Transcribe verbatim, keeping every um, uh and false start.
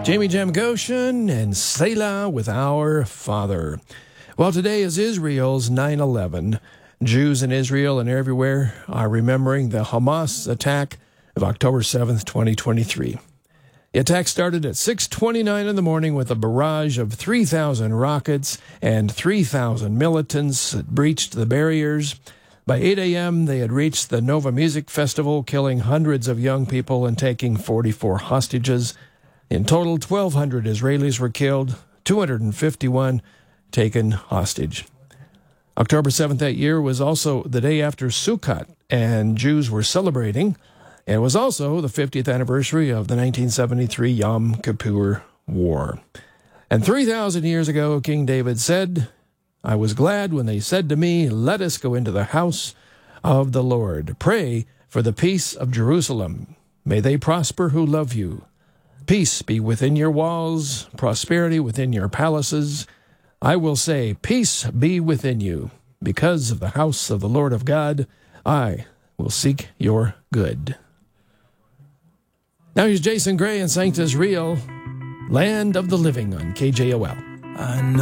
Jamie Jam Goshen and Selah with Our Father. Well, today is Israel's nine eleven. Jews in Israel and everywhere are remembering the Hamas attack of October seventh, twenty twenty-three. The attack started at six twenty-nine in the morning with a barrage of three thousand rockets and three thousand militants that breached the barriers. By eight a.m., they had reached the Nova Music Festival, killing hundreds of young people and taking forty-four hostages. In total, twelve hundred Israelis were killed, two hundred fifty-one taken hostage. October seventh that year was also the day after Sukkot, and Jews were celebrating. And it was also the fiftieth anniversary of the nineteen seventy-three Yom Kippur War. And three thousand years ago, King David said, "I was glad when they said to me, 'Let us go into the house of the Lord.' Pray for the peace of Jerusalem. May they prosper who love you. Peace be within your walls, prosperity within your palaces. I will say, peace be within you. Because of the house of the Lord of God, I will seek your good." Now here's Jason Gray and Sanctus Real, Land of the Living on K J O L. I know.